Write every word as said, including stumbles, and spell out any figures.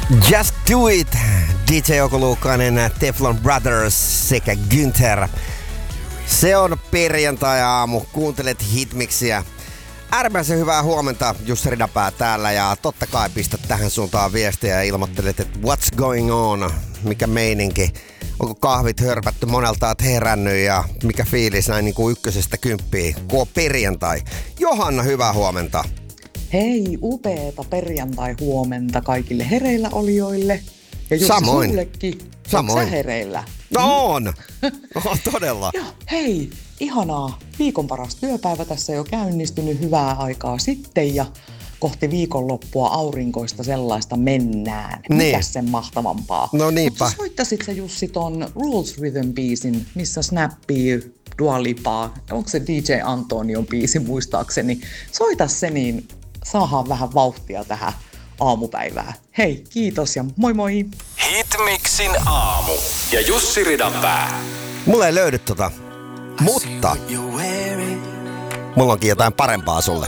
Just Do It, D J Oko Luukkainen, Teflon Brothers sekä Günther. Se on perjantai-aamu, kuuntelet Hitmixiä. Äärimmäisen hyvää huomenta, Jussi Ridapää täällä ja totta kai pistät tähän suuntaan viestiä ja ilmoittelet, että what's going on, mikä meininki. Onko kahvit hörpätty monelta oot herännyt ja mikä fiilis näin niin kuin ykkösestä kymppiin, kun on perjantai. Johanna, hyvää huomenta. Hei, upeeta perjantai-huomenta kaikille hereillä olijoille. Ja Jussi Samoin. sullekin. Samoin. Sä hereillä? No on. No, todella. Joo, hei, ihanaa. Viikon paras työpäivä tässä jo käynnistynyt hyvää aikaa sitten ja kohti viikonloppua aurinkoista sellaista mennään. Niin. Mikäs sen mahtavampaa? No niinpä. Mutta soittasit sä Jussi ton Rules Rhythm-biisin, missä snappii Dua Lipaa. Onko se D J Antonion biisi muistaakseni? Soita se, niin saadaan vähän vauhtia tähän aamupäivään. Hei, kiitos ja moi moi! Hitmixin aamu ja Jussi Ridanpää. Mulla ei löydy tota, mutta mulla onkin jotain parempaa sulle.